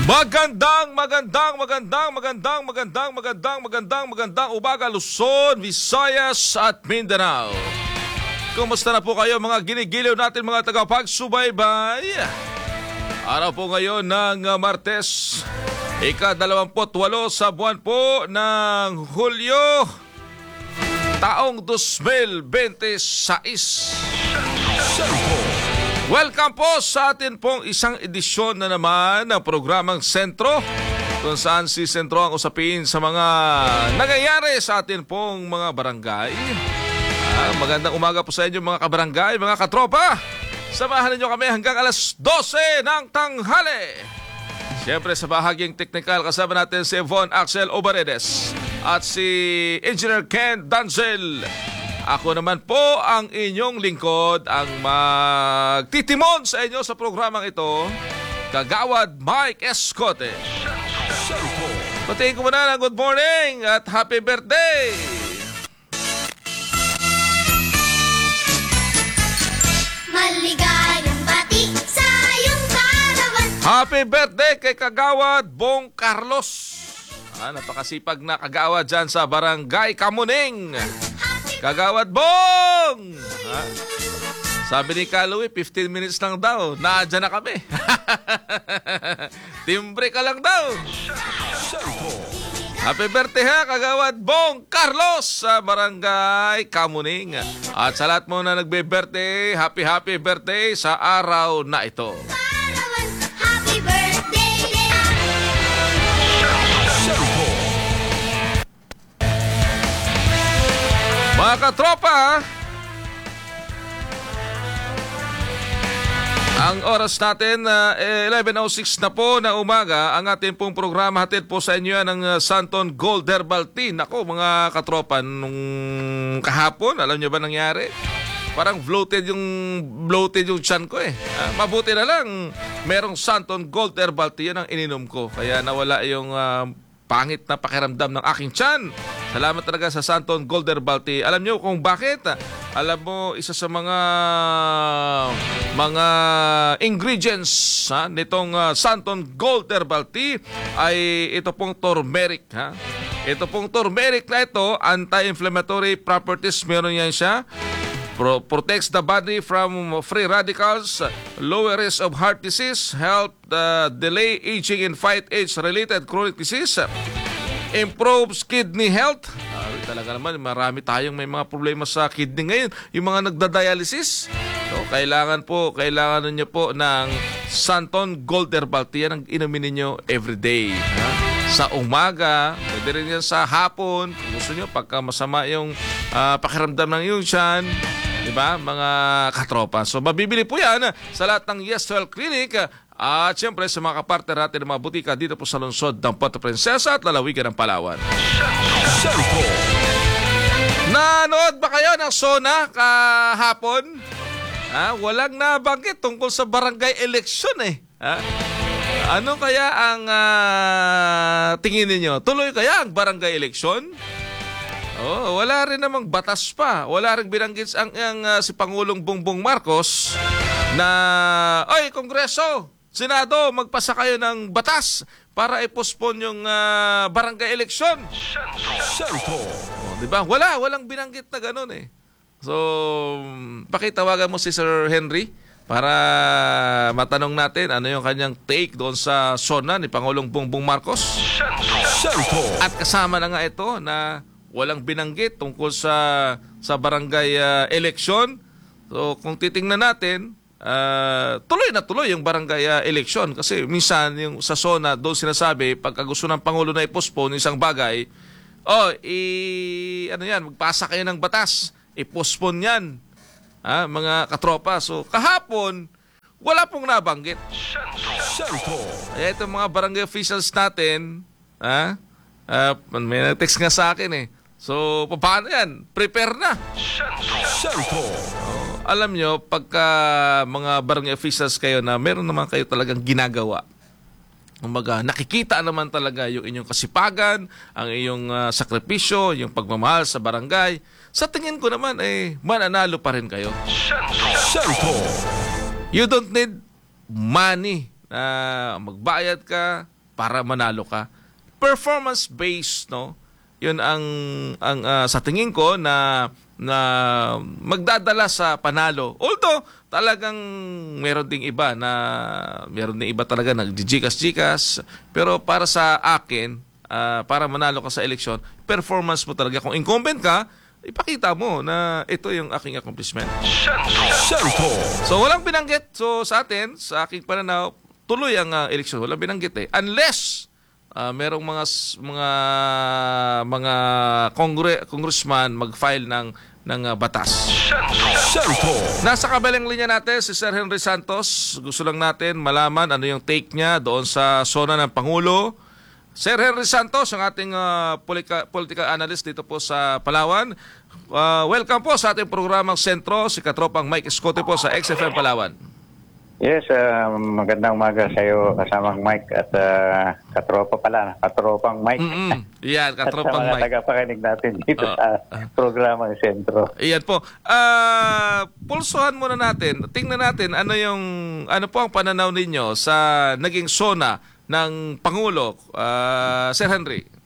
Magandang umaga Luzon, Visayas at Mindanao. Kumusta na po kayo mga ginigiliw natin mga tagapagsubaybay? Araw po ngayon ng Martes, ika-28 sa buwan po ng Hulyo, taong 2026. Welcome po sa atin pong isang edisyon na naman ng programang Sentro, kung saan si Sentro ang usapin sa mga nangyayari sa atin pong mga barangay. Magandang umaga po sa inyo mga kabarangay, mga katropa. Samahan ninyo kami hanggang alas 12 ng tanghali. Siyempre sa bahaging teknikal kasama natin si Von Axel Obaredes at si Engineer Ken Danzel. Ako naman po ang inyong lingkod, ang magtitimon sa inyo sa programang ito, Kagawad Mike Escote. Patingin ko muna ng good morning at happy birthday! Maligayang bati sa iyong kaarawan. Happy birthday kay Kagawad Bong Carlos. Napakasipag na kagawad dyan sa Barangay Kamuning. Kagawad Bong! Sabi ni Kaloy, 15 minutes lang daw. Naadya na kami. Timbre ka lang daw. Happy birthday ha, Kagawad Bong Carlos sa Barangay Kamuning. At sa lahat mo na nagbe-birthday, happy birthday sa araw na ito. Kaarawan, happy birthday! Mga katropa, ang oras natin, 11:06 na po na umaga. Ang ating pong programa hatid po sa inyo yan ng Santon Gold Herbal Tea. Nako mga katropa, nung kahapon, alam nyo ba nangyari? Parang bloated yung tiyan ko eh. Mabuti na lang, merong Santon Gold Herbal Tea, yan ang ininom ko. Kaya nawala yung pangit na pakiramdam ng aking tiyan. Salamat talaga sa Santon Gold Herbal Tea. Alam nyo kung bakit? Alam mo, isa sa mga ingredients nitong Santon Gold Herbal Tea ay ito pong turmeric. Ito pong turmeric na ito, anti-inflammatory properties meron yan siya. Protects the body from free radicals, lower risk of heart disease, help delay aging and fight age-related chronic disease, improves kidney health. Talaga naman, marami tayong may mga problema sa kidney ngayon. Yung mga nagda-dialysis, so, kailangan ninyo po ng Santon Gold Herbal Tea. Yan ang inumin ninyo everyday. Sa umaga, pwede rin yan sa hapon. Kung gusto nyo, pagka masama yung pakiramdam ng iyong tiyan, diba, mga katropa. So, mabibili po yan sa lahat ng Yes Well Clinic. At siyempre sa mga kapartner natin ng mga butika dito po sa lungsod ng Puerto Princesa at lalawigan ng Palawan. Nanood ba kayo ng SONA kahapon? Walang nabanggit tungkol sa barangay election eh. Ano kaya ang tingin ninyo? Tuloy kaya ang barangay election? Wala rin namang batas pa. Wala rin binanggit ang si Pangulong Bongbong Marcos na, oy, Kongreso, Senado, magpasa kayo ng batas para i-postpone yung barangay election. Diba? Walang binanggit na ganun eh. So, pakitawagan mo si Sir Henry para matanong natin ano yung kanyang take doon sa SONA ni Pangulong Bongbong Marcos. At kasama na nga ito na walang binanggit tungkol sa barangay election. So, kung titingnan natin, tuloy na tuloy yung barangay election kasi minsan yung sa SONA doon sinasabi pagka gusto ng Pangulo na i-postpone isang bagay, magpasa kayo ng batas, i-postpone yan, mga katropa. So kahapon wala pong nabanggit. Kaya itong mga barangay officials natin, may nag-text nga sa akin eh. So paano yan? Prepare na. Alam nyo, pagka mga barangay officials kayo na meron naman kayo talagang ginagawa, kumbaga, nakikita naman talaga yung inyong kasipagan, ang iyong sakripisyo, yung pagmamahal sa barangay. Sa tingin ko naman, mananalo pa rin kayo. You don't need money na magbayad ka para manalo ka. Performance based, no? 'Yun ang sa tingin ko na magdadala sa panalo. Although talagang meron ding iba talaga nagjijikas-jikas, pero para sa akin, para manalo ka sa eleksyon, performance mo talaga. Kung incumbent ka, ipakita mo na ito yung aking accomplishment. Sentro. So walang binanggit. So sa atin, sa aking pananaw, tuloy ang eleksyon. Walang binanggit unless merong mga congressman mag-file ng batas. Sentro. Nasa kabilang linya natin si Sir Henry Santos. Gusto lang natin malaman ano yung take niya doon sa sona ng Pangulo. Sir Henry Santos, ang ating political analyst dito po sa Palawan. Welcome po sa ating programang Sentro, si Katropang Mike Escote po sa XFM Palawan. Yes, magandang umaga sa iyo kasamang Mike at Katropang Mike. Yan, Katropang at sa mga Mike. tagapakinig natin dito sa programang Sentro. Iyan po. Pulsuhan muna natin. Tingnan natin ano po ang pananaw ninyo sa naging sona ng Pangulo, Sir Henry.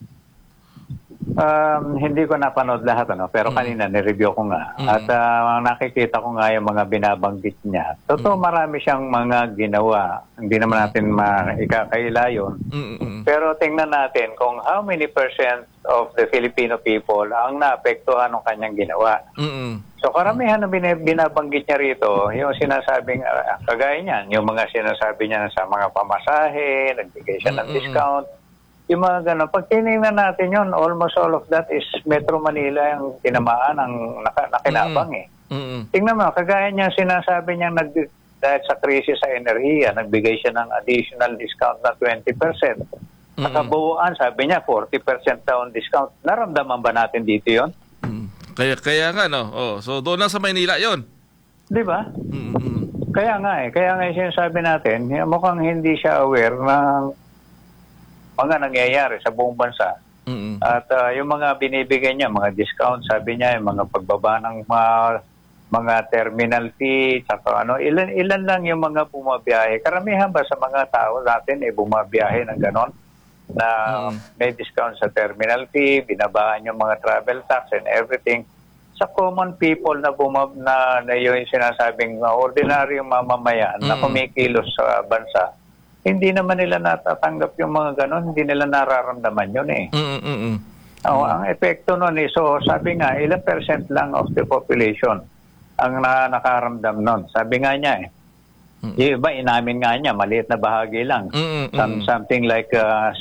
Hindi ko napanood lahat, pero kanina nireview ko nga. At nakikita ko nga yung mga binabanggit niya. Totoo, marami siyang mga ginawa. Hindi naman natin maikakaila yun. Pero tingnan natin kung how many percent of the Filipino people ang naapektuhan ng kanyang ginawa. So karamihan na binabanggit niya rito, yung sinasabing, kagaya niyan, yung mga sinasabi niya sa mga pamasahe, nagbigay siya ng discount. Yung mga gano'n. Pag tinignan natin yun, almost all of that is Metro Manila yung tinamaan ng nakinabang Tingnan mo, kagaya niya sinasabi niya dahil sa krisis sa enerhiya, nagbigay siya ng additional discount na 20%. Sa kabuuan, sabi niya, 40% daw ang discount. Naramdaman ba natin dito yon? Kaya nga, no? So doon lang sa Maynila yon. Di ba? Kaya nga yung sinasabi natin, mukhang hindi siya aware ng mga nangyayari sa buong bansa. At yung mga binibigay niya, mga discount, sabi niya, yung mga pagbaba ng mga terminal fee, saka ilan lang yung mga bumabiyahe. Karamihan ba sa mga tao natin bumabiyahe ng ganon? Na may discount sa terminal fee, binabaan yung mga travel tax and everything. Sa common people na yung sinasabing ordinaryong mamamayan na kumikilos sa bansa, hindi naman nila natatanggap yung mga ganon, hindi nila nararamdaman yun ang epekto nun so sabi nga, ilang percent lang of the population ang nakaramdam nun. Sabi nga niya yung iba, inamin nga niya, maliit na bahagi lang. Something like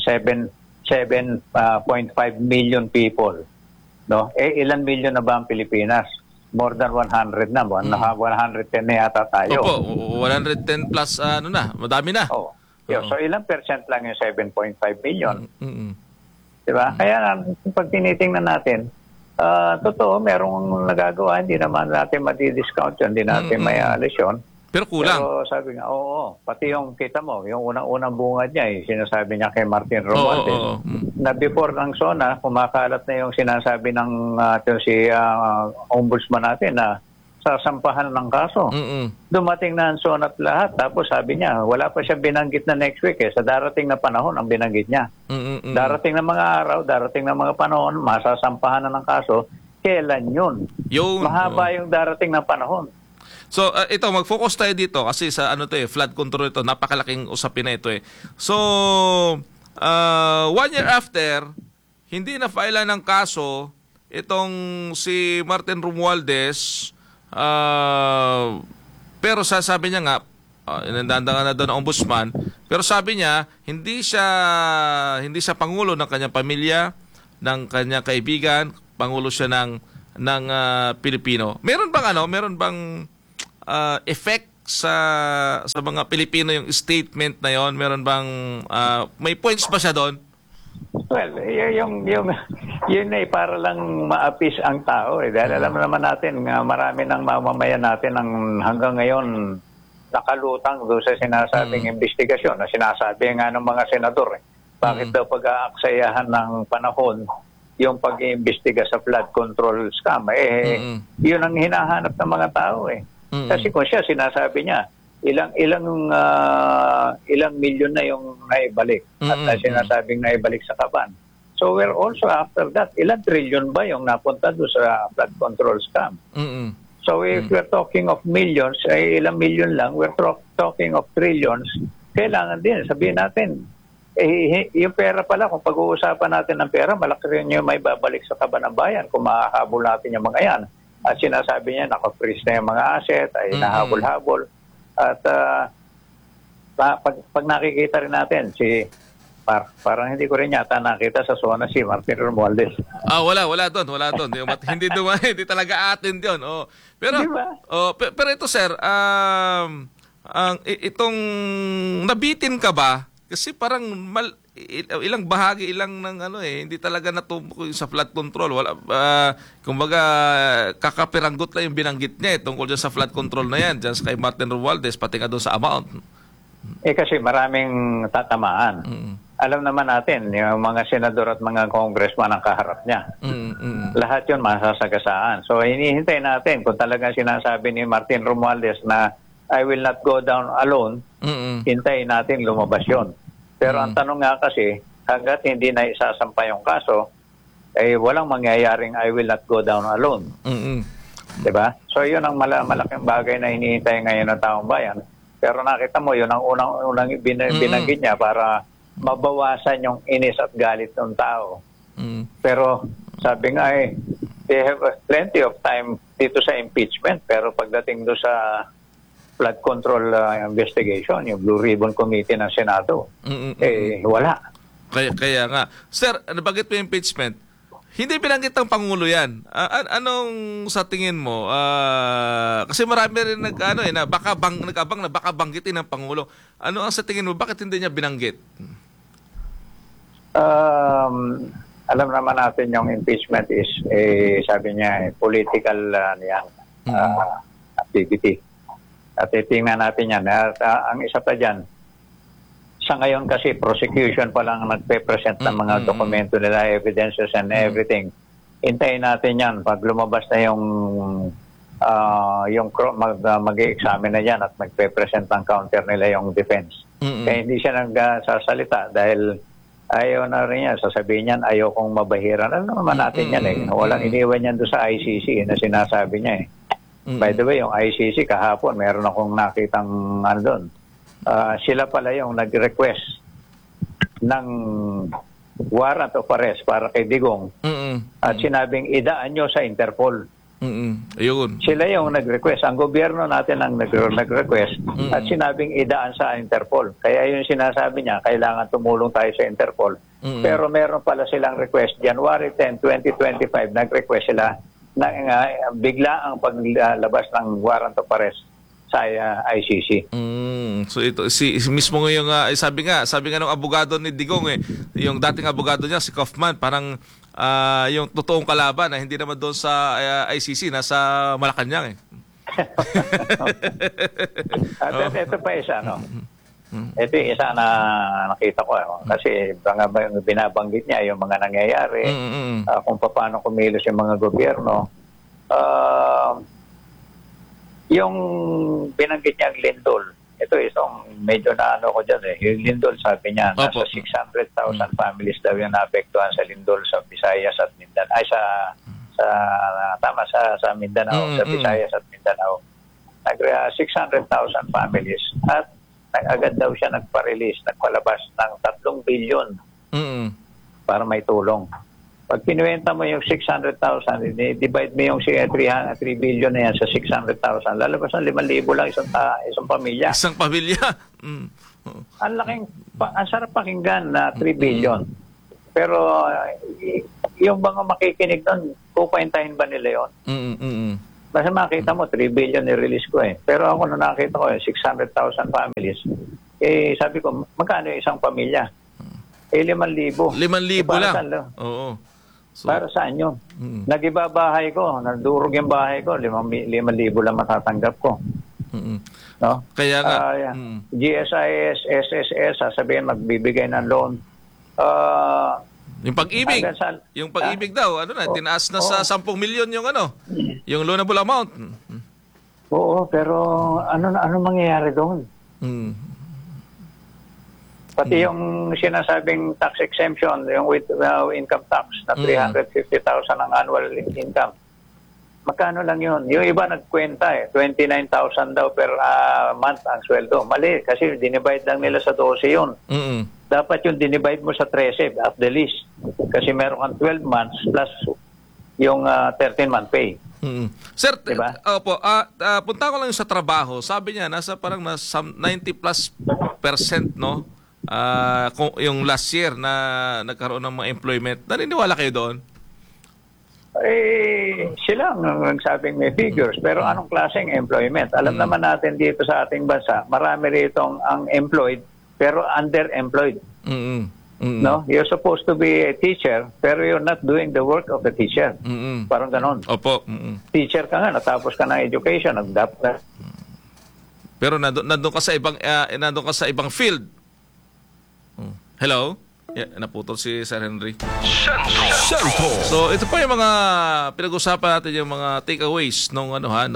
7.5 million people. No? Ilan million na ba ang Pilipinas? More than 100 na. 110 na yata tayo. Opo, 110 plus madami na. So ilang percent lang yung 7.5 million. Diba? Kaya pag tinitingnan natin, totoo, merong nagagawa, hindi naman natin madi-discount yun, hindi natin may alis yun. Pero kulang. Pero sabi nga, pati yung kita mo, yung unang bungad niya, sinasabi niya kay Martin Romualdez, na before ng SONA, kumakalat na yung sinasabi ng si ombudsman natin na sasampahan ng kaso. Dumating na ang SONA at lahat. Tapos sabi niya, wala pa siya binanggit na next week sa darating na panahon ang binanggit niya. Darating na mga araw, darating na mga panahon, masasampahan na ng kaso. Kailan yun? Mahaba yung darating na panahon. So ito, mag-focus tayo dito kasi sa flood control ito, napakalaking usapin na ito So 1 year after, hindi na file ng kaso itong si Martin Romualdez. Pero sabi niya nga, inandandangan na doon ang ombudsman, pero sabi niya, hindi siya pangulo ng kanyang pamilya, ng kanyang kaibigan, pangulo siya ng Pilipino. Meron bang effect sa mga Pilipino yung statement na yon? Meron bang may points ba siya doon? Well, yun ay para lang ma-appease ang tao dahil alam naman natin nga marami ng mamamayan natin ang hanggang ngayon nakalutang doon sa sinasabing investigasyon na sinasabi nga ng mga senador. Bakit daw pag-aaksayahan ng panahon yung pag-iimbestiga sa flood control scam? Yun ang hinahanap ng mga tao Kasi kung siya, sinasabi niya, ilang milyon na yung naibalik at sinasabing naibalik sa Kaban. So we're also after that, ilang trillion ba yung napunta doon sa flood control scam? So if we're talking of millions, ay ilang milyon lang, we're talking of trillions, kailangan din, sabihin natin, yung pera pala, kung pag-uusapan natin ng pera, malaki rin yung may babalik sa Kaban ng Bayan kung mahahabol natin yung mga yan. At sinasabi niya, naka-freeze na yung mga asset, ay nahabol-habol. At pag nakikita rin natin, parang hindi ko rin yata nakita sa zona si Martin Romualdez. Wala doon. Hindi talaga atin 'yon. Pero diba? Pero ito sir, itong nabitin ka ba? Kasi parang ilang bahagi hindi talaga natumbok sa flood control. Wala kumbaga kakapiranggot lang yung binanggit niya tungkol dyan sa flood control na yan, dyan kay Martin Romualdez pati nga doon sa amount. Kasi maraming tatamaan. Alam naman natin, yung mga senador at mga congressman ang kaharap niya. Lahat yun masasagasaan. So, hinihintay natin kung talagang sinasabi ni Martin Romualdez na I will not go down alone, hintayin natin lumabas yun. Pero ang tanong nga kasi, hanggat hindi na isasampa yung kaso, walang mangyayaring I will not go down alone. Diba? So, yun ang malaking bagay na hinihintay ngayon ng taong bayan. Pero nakita mo, yun ang unang binanggit niya para mabawasan yung inis at galit ng tao. Pero sabi nga they have plenty of time dito sa impeachment. Pero pagdating do sa flood control investigation, yung Blue Ribbon Committee ng Senado, wala. Kaya nga. Sir, nabanggit mo yung impeachment. Hindi binanggit ng Pangulo yan. Anong sa tingin mo? Kasi marami rin na baka banggitin ng Pangulo. Ano ang sa tingin mo? Bakit hindi niya binanggit? Alam naman natin yung impeachment is, sabi niya, political activity. At tingnan natin yan. At ang isa pa dyan, sa ngayon kasi prosecution pa lang nagpe-present ng mga dokumento nila, evidences and everything. Hintayin natin yan pag lumabas na yung mag-examine na yan at magpe-present ng counter nila yung defense. Kaya hindi siya nagsasalita dahil ayaw na rin yan. Sasabihin niyan, ayaw kong mabahiran. Ano naman natin yan Walang iniwan yan doon sa ICC na sinasabi niya By the way, yung ICC kahapon, meron akong nakitang doon. Sila pala yung nag-request ng warrant of arrest para kay Digong at sinabing idaan nyo sa Interpol. Ayun. Sila yung nag-request. Ang gobyerno natin ang nag-request at sinabing idaan sa Interpol. Kaya yung sinasabi niya, kailangan tumulong tayo sa Interpol. Pero meron pala silang request. January 10, 2025, nag-request sila na bigla ang paglabas ng warrant of arrest sa ICC. So ito mismo yung sabi nga ng abogado ni Digong yung dating abogado niya si Kaufman parang yung totoong kalaban na hindi naman doon sa ICC nasa Malacanang At ito pa isa Ito yung isa na nakita ko kasi yung binabanggit niya yung mga nangyayari kung paano kumilos yung mga gobyerno. Yung binanggit niya ang lindol, ito isang medyo ko dyan Yung lindol, sabi niya, nasa 600,000 families daw yung naapektuhan sa lindol sa Visayas at Mindanao. Ay, sa Mindanao, sa Visayas at Mindanao. 600,000 families at agad daw siya nagpalabas ng 3 billion para may tulong. Pag pinuwenta mo yung 600,000, divide mo yung 3 billion na yan sa 600,000, lalabas ng 5,000 lang isang pamilya. Isang pamilya? Ang sarap pakinggan na 3 billion. Pero yung mga makikinig doon, pupaintahin ba nila yun? Basta makita mo, 3 billion ni-release ko Pero ako na nakita ko 600,000 families. Sabi ko, magkano yung isang pamilya? 5,000. 5,000 lang? Oo. So, para saan yun? Nag-iba bahay ko, nadurog yung bahay ko, 5,000 lang matatanggap ko. No? Kaya nga. GSIS, SSS, sasabihin magbibigay ng loan. Yung pag-ibig. Yung pag-ibig daw, tinaas na sa 10 milyon yung yung loanable amount. Oo, pero ano mangyayari doon? Mm. Pati yung sinasabing tax exemption, yung with income tax na 350,000 ang annual income. Magkano lang yun? Yung iba nagkwenta 29,000 daw per month ang sweldo. Mali, kasi dinivide lang nila sa 12 yun. Mm. Dapat yung dinivide mo sa 13 at the least. Kasi meron kang 12 months plus yung 13-month pay. Mm. Sir, Diba? opo, punta ko lang yung sa trabaho. Sabi niya, nasa parang 90+% no? Kung yung last year na nagkaroon ng mga employment. Naniniwala kayo doon? Sila ang nagsabing may figures. Pero anong klaseng employment? Alam naman natin dito sa ating bansa, marami rito ang employed pero underemployed. Mm. Mm. No? You're supposed to be a teacher pero you're not doing the work of the teacher. Mm. Parang ganon. Opo. Mm. Teacher ka nga, natapos ka ng education, nagdapat. Pero nandun ka sa ibang field. Hello? Yeah, naputol si Sir Henry. Sentro. So, ito pa yung mga pinag-usapan natin, yung mga takeaways nung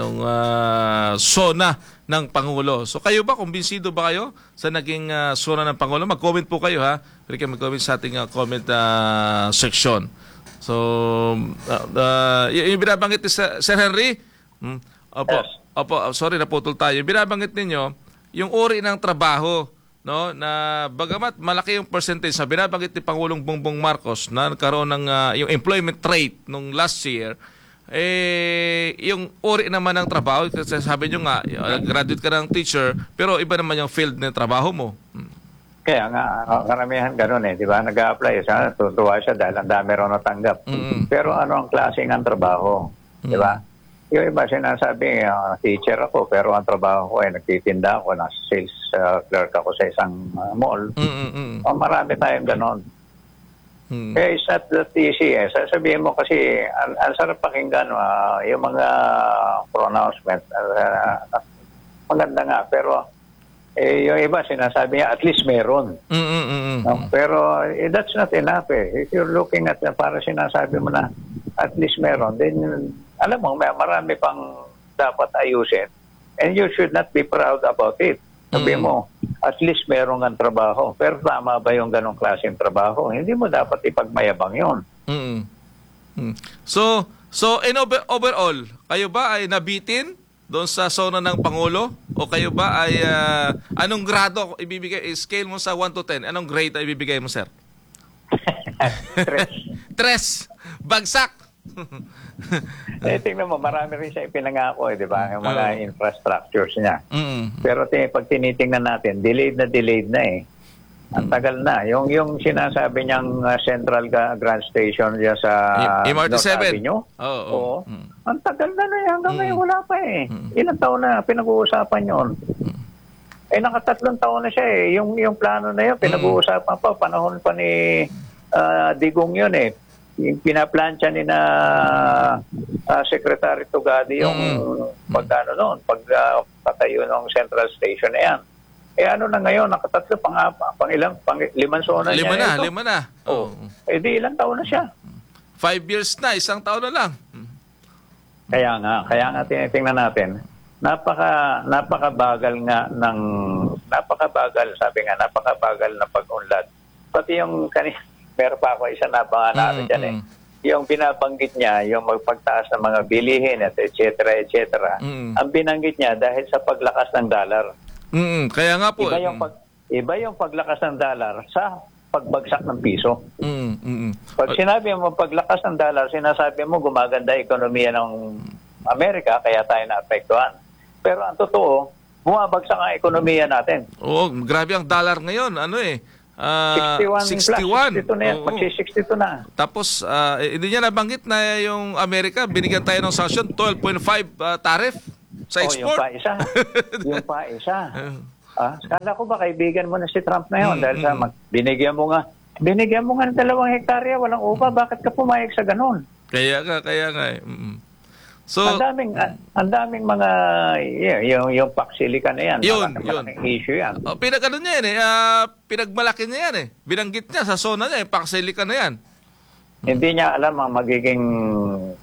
SONA ng Pangulo. So, kayo ba, kumbinsido ba kayo sa naging SONA ng Pangulo? Mag-comment po kayo, ha? Pwede kayo mag-comment sa ating comment section. So, yung binabanggit ni Sir Henry, opo, Yes. opo, sorry, naputol tayo. Yung binabanggit ninyo, yung uri ng trabaho, no, na bagamat malaki yung percentage na binabanggit ni Pangulong Bongbong Marcos na nagkaroon ng yung employment rate nung last year, yung uri naman ng trabaho, kasi sabi nyo nga, graduate ka ng teacher, pero iba naman yung field ng trabaho mo. Kaya nga, karamihan ganun di ba? Nag-a-apply siya, tutuwa siya dahil ang dami raw natanggap. Pero ano ang klaseng ang trabaho? Di ba? Yung iba sinasabi, teacher ako, pero ang trabaho ko ay nagtitinda ako, nasa sales clerk ako sa isang mall. Marami tayong ganon. Kaya it's not that easy. Sasabihin mo kasi, ang sarap pakinggan, yung mga pronouncement, maganda nga, pero yung iba sinasabi niya, at least meron. No? Pero that's not enough. If you're looking at, para sinasabi mo na, at least meron, then alam mo, marami pang dapat ayusin. And you should not be proud about it. Sabi mo, at least meron kang trabaho. Pero tama ba yung ganong klaseng trabaho? Hindi mo dapat ipagmayabang yun. So in overall, kayo ba ay nabitin doon sa SONA ng Pangulo? O kayo ba ay anong grado ibibigay? Scale mo sa 1 to 10. Anong grade ay ibibigay mo, sir? Tres. Bagsak. Tingnan mo, marami rin siya ipinangako, di ba? Yung mga infrastructures niya. Pero pag tinitingnan natin, delayed na Ang tagal na. Yung sinasabi niyang Central Grand Station diya sa MRT 7. Avenue. Oo. Ang tagal na hanggang ngayon wala pa Ilang taon na pinag-uusapan yun. Nakatatlong taon na siya Yung plano na yun, pinag-uusapan pa. Panahon pa ni Digong yun Yung pinaplansya ni na Secretary Tugadi yung pagkano noon, pagpatayo ng Central Station na yan. Ano na ngayon, nakatatlo, limang zona niya ito. Lima na. Di ilang taon na siya. 5 years na, isang taon na lang. Kaya nga tinitingnan natin, napakabagal na pag-unlad. Pati yung meron pa ako isa na natin dyan Yung binabanggit niya, yung magpagtaas ng mga bilihin at et cetera. Ang binanggit niya dahil sa paglakas ng dollar. Kaya nga po. Iba yung paglakas ng dollar sa pagbagsak ng piso. Pag sinabi mo paglakas ng dollar, sinasabi mo gumaganda ekonomiya ng Amerika, kaya tayo naapektuhan. Pero ang totoo, bumabagsak ang ekonomiya natin. Oo, grabe ang dollar ngayon. 61 plus, 62 na yan. Magsi-62 na. Tapos, hindi niya nabanggit na yung Amerika, binigyan tayo ng sanction, 12.5 tariff sa export. Yung pa isa. Kala ko ba kaibigan mo na si Trump na yun dahil sa binigyan mo nga ng 2 hektarya, walang upa, bakit ka pumayag sa ganun? Kaya nga. So, ang daming mga yung paksilikan na yan. Yun. Issue yan. Pinag-ano niya pinagmalaki niya yan Binanggit niya sa SONA niya, yung paksilikan na yan. Hindi niya alam ang magiging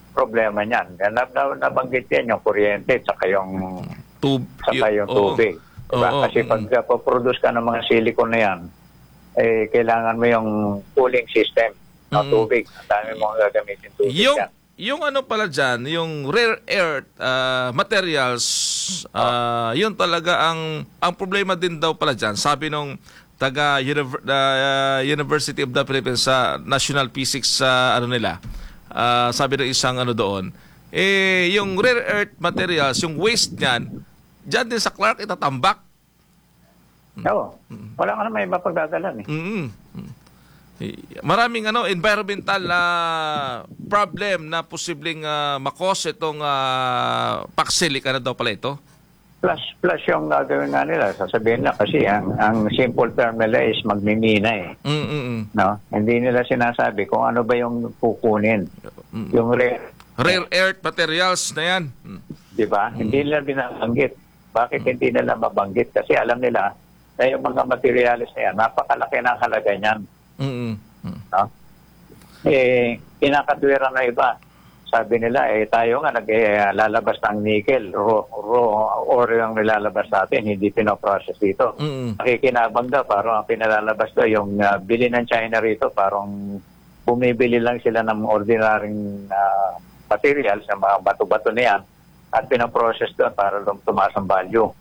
problema niyan. Nabanggit yan yung kuryente at saka yung Oo. tubig. Diba? Oo, Kasi pag produce ka ng mga silicone na yan, kailangan mo yung cooling system ng tubig. Ang dami mong gagamitin tubig yan. Yung ano pala dyan, yung rare earth materials, yun talaga ang problema din daw pala dyan. Sabi nung taga University of the Philippines sa National Physics sabi ng isang ano doon, yung rare earth materials, yung waste niyan, dyan din sa Clark itatambak. Oo. Wala ka na may mapagdadalan eh. Maraming environmental problem na posibleng makos itong Paxilica na daw pala ito. Plus yung gagawin nga nila, sasabihin na kasi ang simple term nila is magmimina eh. No? Hindi nila sinasabi kung ano ba yung kukunin. Yung rare earth materials na yan. Di ba? Hindi nila binabanggit. Bakit hindi nila mabanggit? Kasi alam nila na yung mga materials na yan, napakalaki ng halaga niyan. No? Kinakatwiran na iba. Sabi nila, tayo nga naglalabas ng nickel, raw ore yung nilalabas natin, hindi pinoprocess dito. Nakikinabang daw, parang ang pinalalabas daw, yung bili ng China rito, parang bumibili lang sila ng ordinaryong materials, ng mga bato-bato na yan, at pinoprocess doon para tumaas ang value.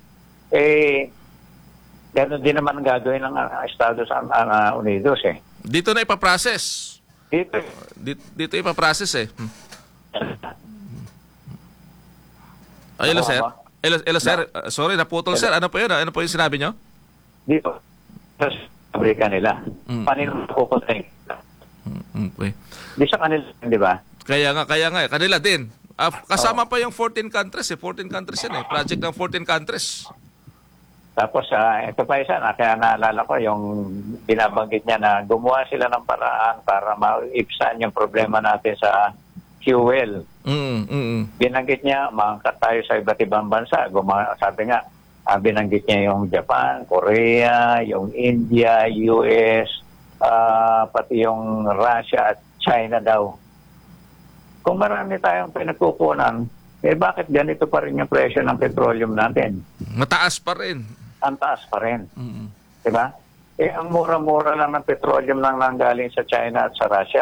Gano'n din naman ang gagawin ng Estados Unidos eh. Dito na ipaprocess. Dito ipaprocess eh. Hello, sir. Hello, sir. Sorry, naputol, sir. Ano po yun? Ano po yung sinabi nyo? Dito. Sa pabrika nila. Paano pupunta yun? Okay. Di sa kanila, di ba? Kaya nga. Kanila din. Kasama pa yung 14 countries eh. 14 countries yan eh. Project ng 14 countries. Tapos, ito pa isa, kaya naalala ko yung binabanggit niya na gumawa sila ng paraan para maipsan yung problema natin sa fuel. Binanggit niya, maangkat tayo sa iba't ibang bansa. Sabi nga, binanggit niya yung Japan, Korea, yung India, US, pati yung Russia at China daw. Kung marami tayong pinagkukunan, bakit ganito pa rin yung presyo ng petroleum natin? Mataas pa rin. Ang taas pa rin. Diba? Ang mura-mura lang ng petroleum lang nanggaling sa China at sa Russia.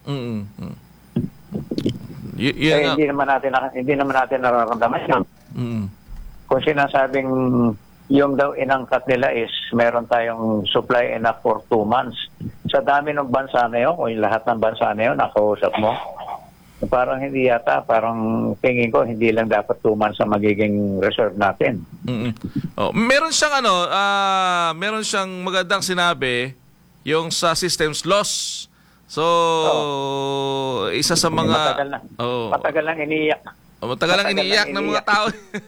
Hindi naman natin nararamdaman yun. Kung sinasabing yung daw inangkat nila is meron tayong supply enough for 2 months. Sa dami ng bansa na yun, o yung lahat ng bansa na yun, nakausap mo, parang hindi yata, parang tingin ko, hindi lang dapat 2 months ang magiging reserve natin. Meron siyang meron siyang magandang sinabi yung sa systems loss. So, isa sa mga... Matagal lang iniiyak. Matagal lang iniiyak ng mga tao.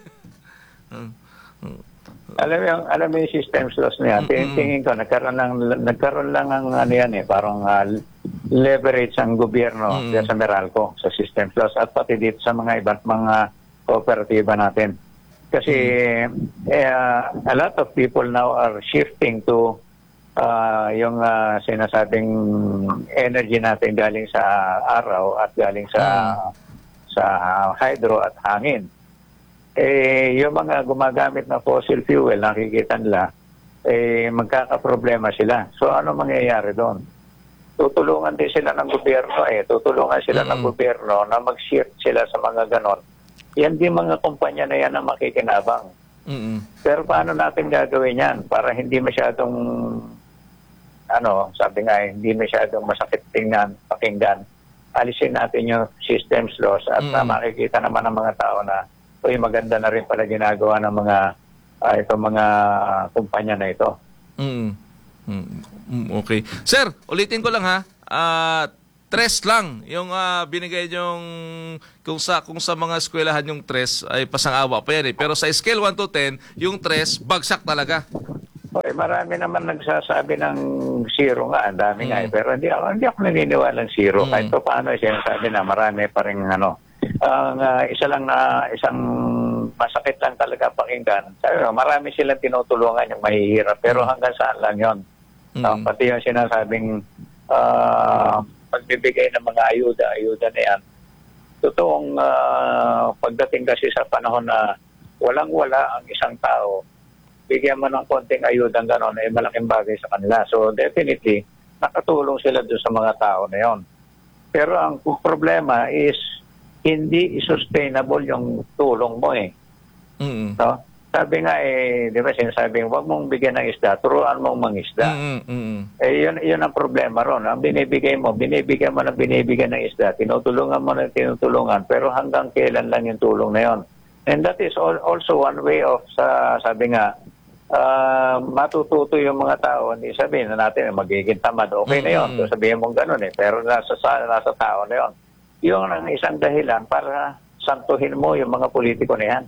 Alam mo yung systems loss na yan. Tingin ko, nagkaroon lang ang parang leverage ang gobyerno sa Meralco sa systems loss at pati dito sa mga iba't mga kooperatiba natin. Kasi a lot of people now are shifting to yung sinasabing energy natin galing sa araw at galing sa hydro at hangin. Yung mga gumagamit na fossil fuel, nakikita nila, magkakaproblema sila. So ano mangyayari doon? Tutulungan din sila ng gobyerno tutulungan sila ng gobyerno na mag-shift sila sa mga ganon. Yan din mga kumpanya na yan na makikinabang. Pero paano natin gagawin yan para hindi masyadong sabi nga hindi masyadong masakit pakinggan. Alisin natin yung systems loss at makikita naman ng mga tao na maganda na rin pala ginagawa ng mga itong mga kumpanya na ito. Okay. Sir, ulitin ko lang ha. 3 lang yung binigay yung kung sa mga eskwelahan yung 3 ay pasang-awa pa yan eh. Pero sa scale 1 to 10, yung 3 bagsak talaga. Marami naman nagsasabi ng 0 nga, ang dami nga Pero hindi ako naniniwala ng 0. Kahit paano sinasabi na marami pa rin isang masakit lang talaga pakinggan. Marami silang tinutulungan yung mahihirap pero hanggang saan lang yun. Pati yung sinasabing pagbibigay ng mga ayuda na yan, totoong pagdating kasi sa panahon na walang-wala ang isang tao, bigyan mo ng konting ayudang gano'n, ay malaking bagay sa kanila. So definitely, nakatulong sila doon sa mga tao na yon. Pero ang problema is, hindi sustainable yung tulong mo eh. No? Sabi nga di ba sinasabing, huwag mong bigyan ng isda, turuan mong mangisda. Yun ang problema ron. Ang binibigyan mo ng isda, tinutulungan mo ng tinutulungan, pero hanggang kailan lang yung tulong na yon. And that is also one way of, sabi nga, matututo yung mga tao. Hindi sabihin na natin, magiging tamad, okay na yun. So sabihin mong ganun pero nasa tao na yun. Yung ang isang dahilan para santuhin mo yung mga politiko na yan.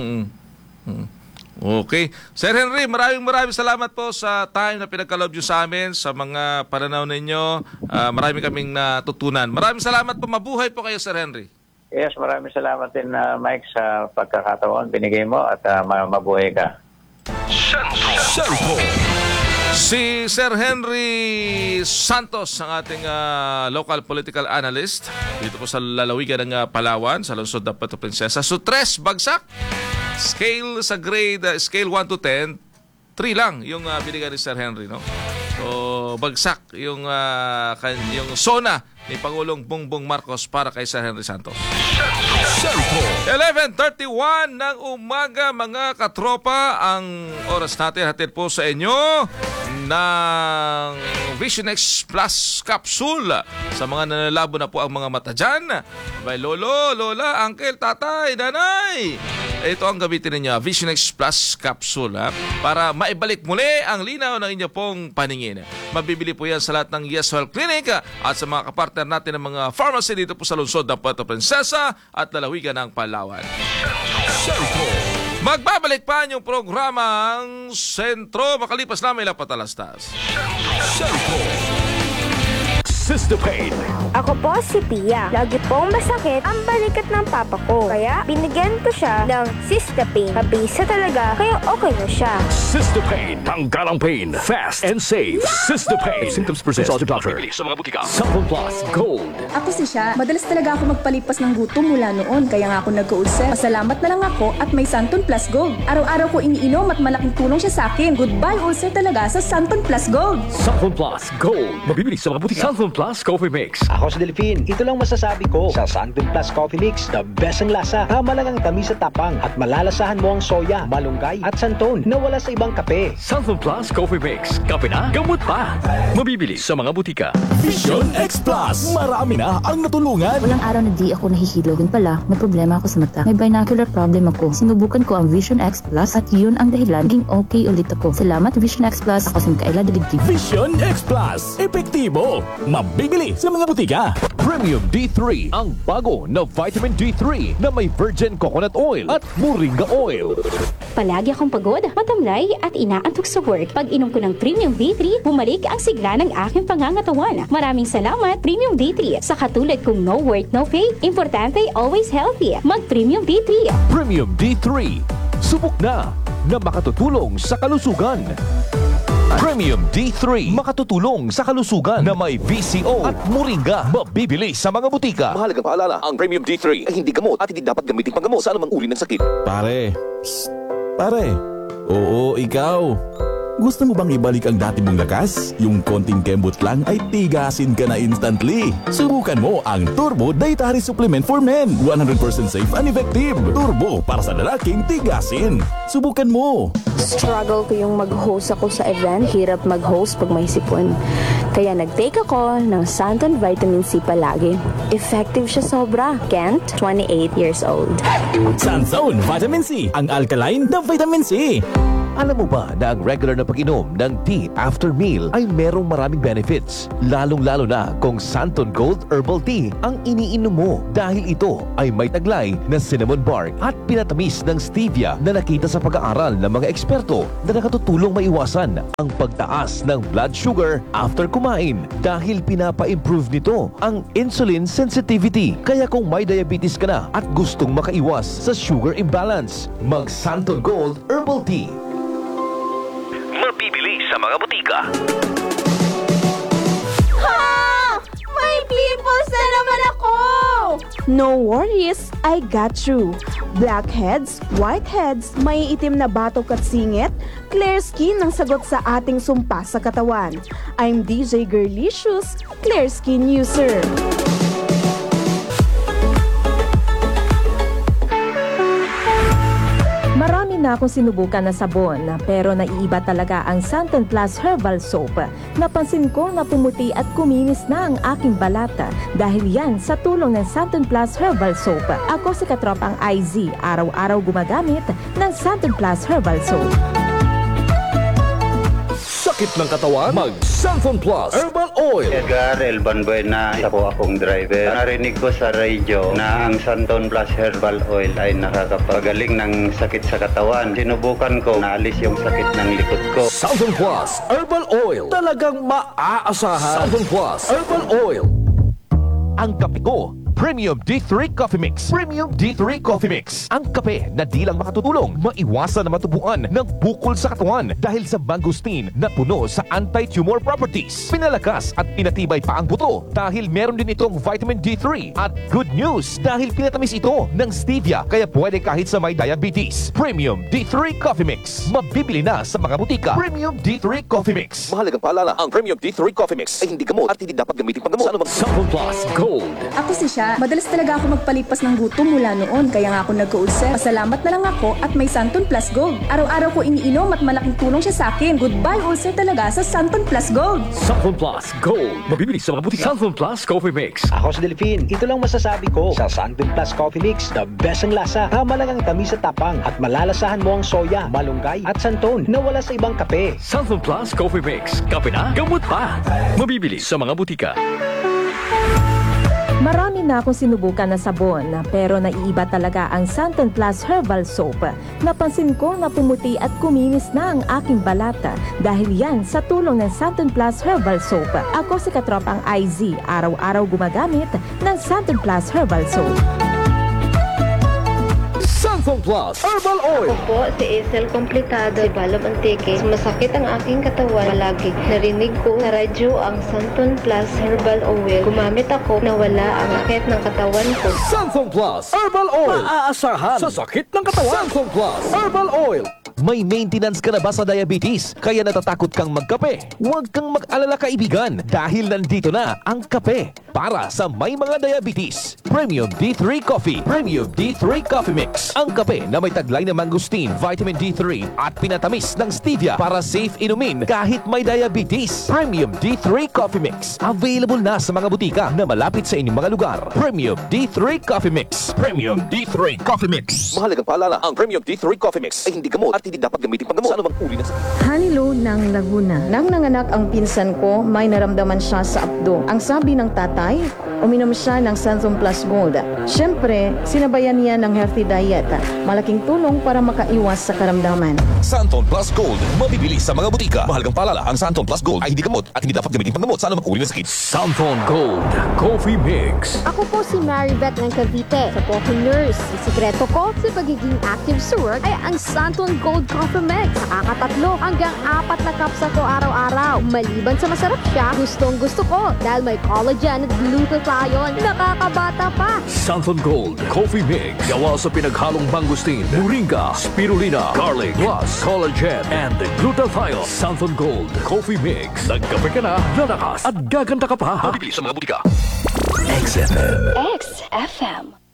Okay. Sir Henry, maraming salamat po sa time na pinagkaloob nyo sa amin, sa mga pananaw ninyo. Marami kaming natutunan. Maraming salamat po. Mabuhay po kayo, Sir Henry. Yes, maraming salamat din, Mike, sa pagkakataon binigay mo at mabuhay ka. Sentro. Si Sir Henry Santos, ang ating local political analyst dito po sa lalawigan ng Palawan, sa lungsod ng Puerto Princesa. So, 3 bagsak. Scale sa grade, scale 1 to 10, 3 lang yung binigay ni Sir Henry, no? So, bagsak yung sona ni Pangulong Bongbong Marcos para kay Sir Henry Santos. 11:31 ng umaga, mga katropa. Ang oras natin hatid po sa inyo ng Vision X Plus Capsule. Sa mga nanlalabo na po ang mga mata dyan, may lolo, lola, uncle, tatay, nanay, ito ang gamitin ninyo, Vision X Plus Capsule, para maibalik muli ang linaw ng inyo pong paningin. Mabibili po yan sa lahat ng Yes Well Clinic at sa mga kapartner natin ng mga pharmacy dito po sa lungsod ng Puerto Princesa at lalawigan ng Palawan. Magbabalik pa yung programang Sentro makalipas na may lapatalastas. Sister Pain. Ako po si Pia. Lagi pong masakit ang balikat ng papa ko. Kaya binigyan ko siya ng Sistapane. Mabisa talaga, kaya okay na siya. Sister Pain. Tanggal ang pain. Fast and safe. Sister Pain. If symptoms persist, consult your doctor. Sa mga butika. Sample Plus Gold. Ako si Sha. Madalas talaga ako magpalipas ng gutom mula noon. Kaya nga ako nagka-ulcer. Pasalamat na lang ako at may Santon Plus Gold. Araw-araw ko iniinom at malaking tulong siya sa akin. Goodbye ulcer talaga sa Santon Plus Gold. Sample Plus Gold. Mabibili sa mga butika. Santon Plus Coffee Mix. Ako si Delphine. Ito lang masasabi ko sa Santon Plus Coffee Mix. The best ang lasa. Tama lang ang tamis sa tapang at malalasahan mo ang soya, malunggay at santon na wala sa ibang kape. Santon Plus Coffee Mix. Kape na, gamot pa. Mabibili sa mga butika. Vision X Plus. Marami na ang natulungan. Walang araw na di ako nahihilo. Yun pala, may problema ako sa mata. May binocular problem ako. Sinubukan ko ang Vision X Plus at yun ang dahilan naging okay ulit ako. Salamat Vision X Plus. Ako si Mikaela Daligdig. Vision X Plus. Epektibo. Mabibili sa mga butika. Premium D3, ang bago na vitamin D3 na may virgin coconut oil at moringa oil. Palagi akong pagod, matamlay at inaantok sa work. Pag inom ko ng Premium D3, bumalik ang sigla ng aking pangangatawan. Maraming salamat Premium D3. Sa katulad kong no work, no pay, importante always healthy. Mag Premium D3. Premium D3. Subok na makatutulong sa kalusugan. Premium D3, makatutulong sa kalusugan na may VCO at moringa. Mabibili sa mga butika. Mahalagang paalala, ang Premium D3 ay hindi gamot at hindi dapat gamitin panggamot sa anumang uri ng sakit. Pare. Psst. Pare. Oo, ikaw. Gusto mo bang ibalik ang dati mong lakas? Yung konting kembot lang ay tigasin ka na instantly. Subukan mo ang Turbo Dietary Supplement for Men. 100% safe and effective. Turbo para sa lalaking tigasin. Subukan mo. Struggle ko yung mag-host ako sa event. Hirap mag-host pag may sipon. Kaya nag-take ako ng Santon Vitamin C palagi. Effective siya sobra. Kent, 28 years old. Santon Vitamin C, ang alkaline na vitamin C. Alam mo ba na ang regular na pag-inom ng tea after meal ay merong maraming benefits? Lalong-lalo na kung Santon Gold Herbal Tea ang iniinom mo dahil ito ay may taglay na cinnamon bark at pinatamis ng stevia na nakita sa pag-aaral ng mga eksperto na nakatutulong maiwasan ang pagtaas ng blood sugar after kumain dahil pinapa-improve nito ang insulin sensitivity. Kaya kung may diabetes ka na at gustong makaiwas sa sugar imbalance, mag Santon Gold Herbal Tea. Mabibili sa mga butika. Ha! May pimples na naman ako! No worries, I got you. Blackheads, whiteheads, may itim na batok at singit, clear skin ang sagot sa ating sumpa sa katawan. I'm DJ Girlicious, clear skin user. Marami na akong sinubukan na sabon, pero naiiba talaga ang Santon Plus Herbal Soap. Napansin ko na pumuti at kuminis na ang aking balata dahil yan sa tulong ng Santon Plus Herbal Soap. Ako si Katropang IZ, araw-araw gumagamit ng Santon Plus Herbal Soap. Sakit ng katawan? Mag Santon Plus Herbal Oil. Edgar Elban Buena, isa po akong driver. Narinig ko sa radyo na ang Santon Plus Herbal Oil ay nakakapagaling ng sakit sa katawan. Sinubukan ko, naalis yung sakit ng likod ko. Santon Plus Herbal Oil. Talagang maaasahan. Santon Plus Herbal Oil. Ang kape ko, Premium D3 Coffee Mix. Premium D3 Coffee Mix. Ang kape na di lang makatutulong, maiwasan na matubuan ng bukol sa katawan dahil sa mangosteen na puno sa anti-tumor properties. Pinalakas at pinatibay pa ang buto dahil meron din itong vitamin D3. At good news dahil pinatamis ito ng stevia kaya pwede kahit sa may diabetes. Premium D3 Coffee Mix. Mabibili na sa mga butika. Premium D3 Coffee Mix. Mahalagang paalala, ang Premium D3 Coffee Mix ay hindi gamot at hindi dapat gamitin panggamot sa anumang... Santon Plus Gold. Ako si Sha. Madalas talaga ako magpalipas ng gutom mula noon, kaya nga ako nagka-ulcer. Pasalamat na lang ako at may Santon Plus Gold. Araw-araw ko iniinom at malaking tulong siya sa akin. Goodbye ulcer talaga sa Santon Plus Gold. Santon Plus Gold. Mabibili sa mga butika. Santon Plus Coffee Mix. Ako si Delphine. Ito lang masasabi ko. Sa Santon Plus Coffee Mix, the best ang lasa. Tama lang ang tamis at tapang. At malalasahan mo ang soya, malunggay at santon na wala sa ibang kape. Santon Plus Coffee Mix. Kape na, gamot pa. Mabibili sa mga butika. Marami na akong sinubukan na sabon, pero naiiba talaga ang Santon Plus Herbal Soap. Napansin ko na pumuti at kuminis na ang aking balata dahil yan sa tulong ng Santon Plus Herbal Soap. Ako si Katropang IZ, araw-araw gumagamit ng Santon Plus Herbal Soap. Santon Plus Herbal Oil. Ako po si Isel Complicado, si Balab Antique. Masakit ang aking katawan palagi. Narinig ko sa radyo ang Santon Plus Herbal Oil. Gumamit ako, nawala ang sakit ng katawan ko. Santon Plus Herbal Oil. Maaasahan sa sakit ng katawan. Santon Plus Herbal Oil. May maintenance ka na ba sa diabetes? Kaya natatakot kang magkape? Huwag kang mag-alala kaibigan dahil nandito na ang kape para sa may mga diabetes. Premium D3 Coffee. Premium D3 Coffee Mix. Ang kape na may taglay na mangosteen, vitamin D3 at pinatamis ng stevia para safe inumin kahit may diabetes. Premium D3 Coffee Mix. Available na sa mga butika na malapit sa inyong mga lugar. Premium D3 Coffee Mix. Premium D3 Coffee Mix. Mahalagang paalala, ang Premium D3 Coffee Mix ay hindi gamot at hindi dapat gamitin panggamot sa anumang uri ng sakit. Hanilo ng Laguna. Nang nanganak ang pinsan ko, may naramdaman siya sa abdo. Ang sabi ng tatay, uminom siya ng Santon Plus Gold. Siyempre, sinabayan niya ng healthy diet. Malaking tulong para makaiwas sa karamdaman. Santon Plus Gold, mabibili sa mga butika. Mahalagang paalala, ang Santon Plus Gold ay hindi gamot at hindi dapat gamitin panggamot sa anumang uri ng sakit. Santon Gold Coffee Mix. Ako po si Maribeth ng Cavite, sa Poking Nurse. Ang sikreto ko sa pagiging active sa work ay ang Santon Gold Coffee Mix. Nakakatatlo hanggang 4 na cups ako araw-araw. Maliban sa masarap siya, gustong-gusto ko dahil may collagen at glutathione. Nakakabata pa. Santon Gold Coffee Mix. Gawa sa pinaghalong mangosteen, moringa, spirulina, garlic, plus collagen and glutathione. Santon Gold Coffee Mix. Nagkape ka na, lalakas at gaganda ka pa. Mabibili sa mga butika. XFM. XFM.